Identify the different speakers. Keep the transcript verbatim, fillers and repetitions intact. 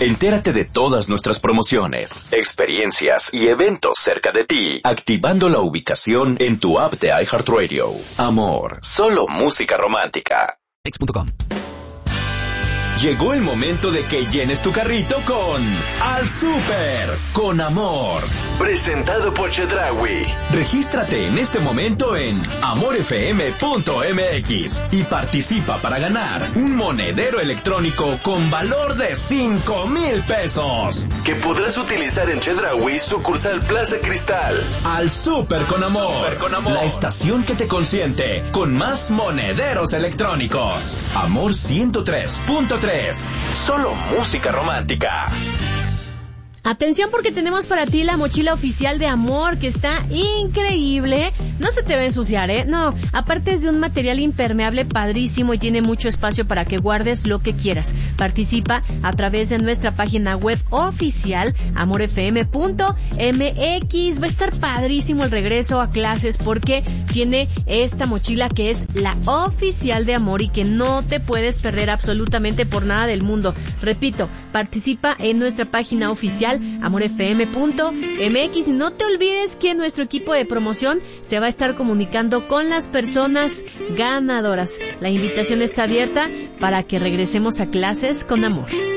Speaker 1: Entérate de todas nuestras promociones, experiencias y eventos cerca de ti, activando la ubicación en tu app de iHeartRadio. Amor, solo música romántica.
Speaker 2: X punto com.
Speaker 1: Llegó el momento de que llenes tu carrito con Al Súper con Amor. Presentado por Chedraui. Regístrate en este momento en amor f m punto m x y participa para ganar un monedero electrónico con valor de cinco mil pesos. Que podrás utilizar en Chedraui, sucursal Plaza Cristal. Al Súper con Amor. Super con Amor. La estación que te consiente con más monederos electrónicos. Amor ciento tres punto tres. Solo música romántica.
Speaker 3: Atención, porque tenemos para ti la mochila oficial de Amor, que está increíble. No se te va a ensuciar, ¿eh? No, aparte es de un material impermeable padrísimo y tiene mucho espacio para que guardes lo que quieras. Participa a través de nuestra página web oficial, amor f m punto m x. Va a estar padrísimo el regreso a clases porque tiene esta mochila que es la oficial de Amor y que no te puedes perder absolutamente por nada del mundo. Repito, participa en nuestra página oficial amor f m punto m x. No te olvides que nuestro equipo de promoción se va a estar comunicando con las personas ganadoras. La invitación está abierta para que regresemos a clases con amor.